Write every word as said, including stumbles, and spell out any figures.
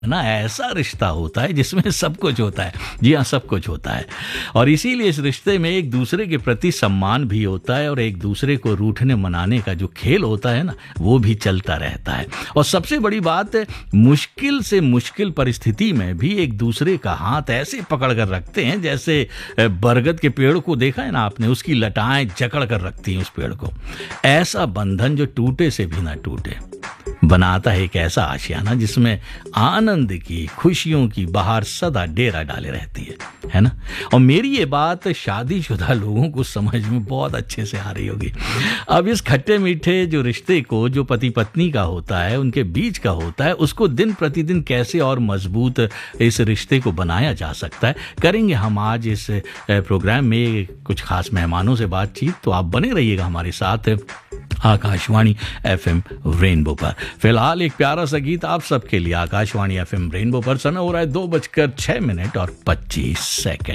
ना ऐसा रिश्ता होता है जिसमें सब कुछ होता है। जी हाँ, सब कुछ होता है और इसीलिए इस रिश्ते में एक दूसरे के प्रति सम्मान भी होता है और एक दूसरे को रूठने मनाने का जो खेल होता है ना, वो भी चलता रहता है। और सबसे बड़ी बात है, मुश्किल से मुश्किल परिस्थिति में भी एक दूसरे का हाथ ऐसे पकड़ कर रखते हैं जैसे बरगद के पेड़ को देखा है ना आपने, उसकी लटाएं जकड़ कर रखती हैं उस पेड़ को। ऐसा बंधन जो टूटे से भी ना टूटे, बनाता है एक ऐसा आशियाना जिसमें आनंद की, खुशियों की बहार सदा डेरा डाले रहती है, है ना। और मेरी ये बात शादीशुदा लोगों को समझ में बहुत अच्छे से आ रही होगी। अब इस खट्टे मीठे जो रिश्ते को, जो पति पत्नी का होता है, उनके बीच का होता है, उसको दिन प्रतिदिन कैसे और मजबूत इस रिश्ते को बनाया जा सकता है, करेंगे हम आज इस प्रोग्राम में कुछ खास मेहमानों से बातचीत। तो आप बने रहिएगा हमारे साथ आकाशवाणी एफएम रेनबो पर। फिलहाल एक प्यारा सा गीत आप सबके लिए आकाशवाणी एफएम रेनबो पर। समय हो रहा है दो बजकर छह मिनट और पच्चीस सेकंड।